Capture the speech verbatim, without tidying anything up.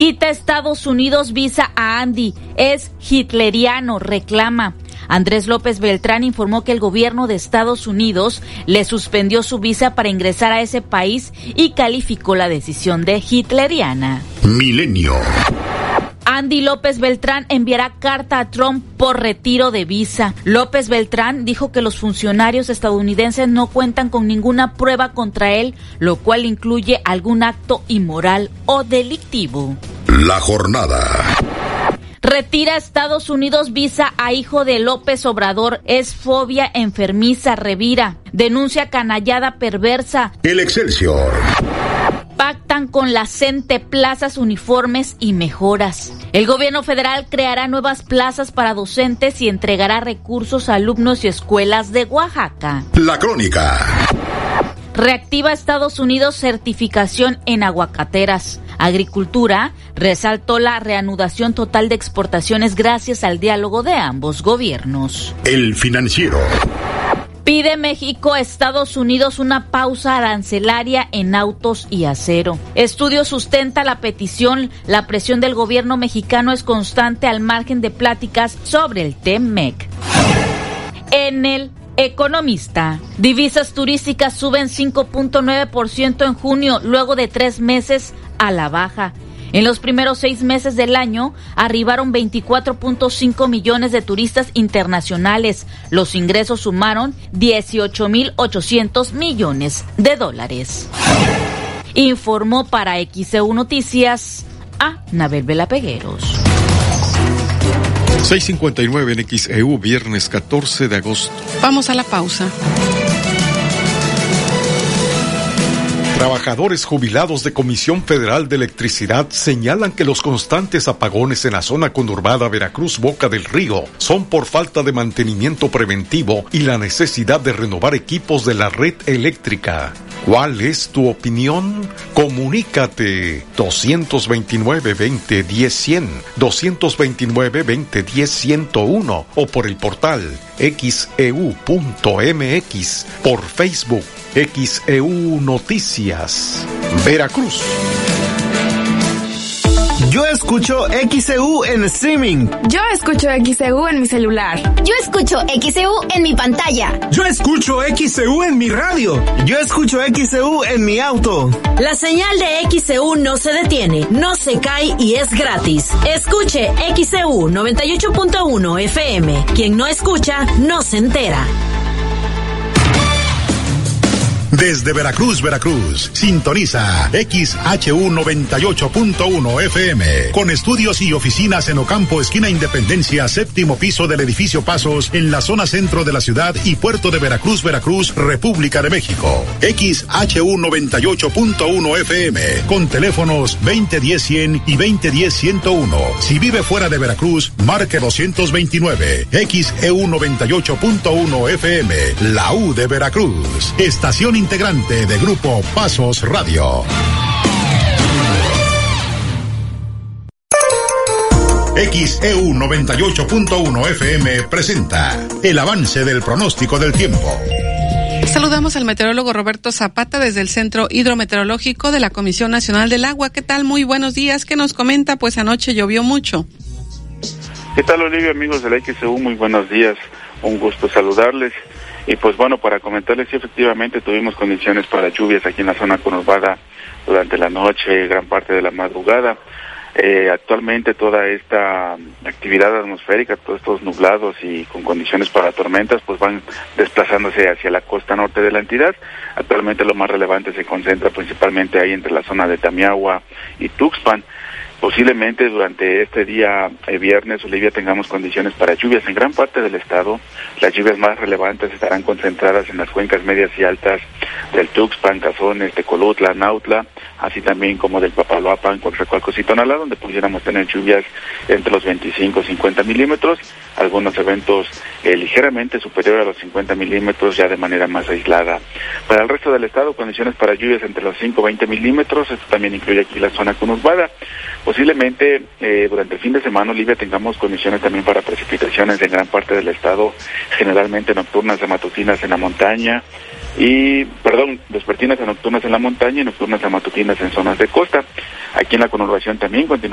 Quita Estados Unidos visa a Andy, es hitleriano, reclama. Andrés López Beltrán informó que el gobierno de Estados Unidos le suspendió su visa para ingresar a ese país y calificó la decisión de hitleriana. Milenio. Andy López Beltrán enviará carta a Trump por retiro de visa. López Beltrán dijo que los funcionarios estadounidenses no cuentan con ninguna prueba contra él, lo cual incluye algún acto inmoral o delictivo. La jornada. Retira Estados Unidos visa a hijo de López Obrador. Es fobia enfermiza, revira. Denuncia canallada perversa. El Excelsior. Pactan con la CENTE plazas, uniformes y mejoras. El gobierno federal creará nuevas plazas para docentes y entregará recursos a alumnos y escuelas de Oaxaca. La Crónica. Reactiva Estados Unidos certificación en aguacateras. Agricultura resaltó la reanudación total de exportaciones gracias al diálogo de ambos gobiernos. El Financiero. Pide México a Estados Unidos una pausa arancelaria en autos y acero. Estudio sustenta la petición. La presión del gobierno mexicano es constante al margen de pláticas sobre el T-MEC. En el Economista, divisas turísticas suben cinco punto nueve por ciento en junio, luego de tres meses a la baja. En los primeros seis meses del año, arribaron veinticuatro punto cinco millones de turistas internacionales. Los ingresos sumaron dieciocho mil ochocientos millones de dólares. Informó para X E U Noticias a Nabel Vela Pegueros. seis cincuenta y nueve en X E U, viernes catorce de agosto. Vamos a la pausa. Trabajadores jubilados de Comisión Federal de Electricidad señalan que los constantes apagones en la zona conurbada Veracruz-Boca del Río son por falta de mantenimiento preventivo y la necesidad de renovar equipos de la red eléctrica. ¿Cuál es tu opinión? Comunícate doscientos veintinueve, veinte, diez, cien, doscientos veintinueve, veinte, diez, ciento uno o por el portal X E U punto M X, por Facebook X E U Noticias, Veracruz. Yo escucho X E U en streaming. Yo escucho X E U en mi celular. Yo escucho X E U en mi pantalla. Yo escucho X E U en mi radio. Yo escucho X E U en mi auto. La señal de X E U no se detiene, no se cae y es gratis. Escuche X E U noventa y ocho punto uno F M. Quien no escucha, no se entera. Desde Veracruz, Veracruz, sintoniza X H U noventa y ocho punto uno F M, con estudios y oficinas en Ocampo, esquina Independencia, séptimo piso del edificio Pasos, en la zona centro de la ciudad y puerto de Veracruz, Veracruz, República de México. X H U noventa y ocho punto uno F M, con teléfonos veinte diez cien y veinte diez ciento uno. Si vive fuera de Veracruz, marque doscientos veintinueve. X E U noventa y ocho punto uno F M, la U de Veracruz. Estación integrante de Grupo Pasos Radio. X E U noventa y ocho punto uno F M presenta el avance del pronóstico del tiempo. Saludamos al meteorólogo Roberto Zapata desde el Centro Hidrometeorológico de la Comisión Nacional del Agua. ¿Qué tal? Muy buenos días. ¿Qué nos comenta? Pues anoche llovió mucho. ¿Qué tal, Olivia, amigos del X E U? Muy buenos días. Un gusto saludarles. Y pues bueno, para comentarles, sí, efectivamente tuvimos condiciones para lluvias aquí en la zona conurbada durante la noche, gran parte de la madrugada. Eh, actualmente toda esta actividad atmosférica, todos estos nublados y con condiciones para tormentas, pues van desplazándose hacia la costa norte de la entidad. Actualmente lo más relevante se concentra principalmente ahí entre la zona de Tamiahua y Tuxpan. Posiblemente durante este día eh, viernes, Olivia, tengamos condiciones para lluvias en gran parte del estado. Las lluvias más relevantes estarán concentradas en las cuencas medias y altas del Tuxpan, Cazones, Tecolutla, Nautla, así también como del Papaloapan, Coatzacoalcos y Tonalá, donde pudiéramos tener lluvias entre los veinticinco y cincuenta milímetros, algunos eventos eh, ligeramente superior a los cincuenta milímetros ya de manera más aislada. Para el resto del estado, condiciones para lluvias entre los cinco y veinte milímetros, esto también incluye aquí la zona conurbada. Posiblemente eh, durante el fin de semana, Olivia, tengamos condiciones también para precipitaciones en gran parte del estado, generalmente nocturnas y matutinas en la montaña, y, perdón, vespertinas y nocturnas en la montaña y nocturnas y matutinas en zonas de costa. Aquí en la conurbación también continúa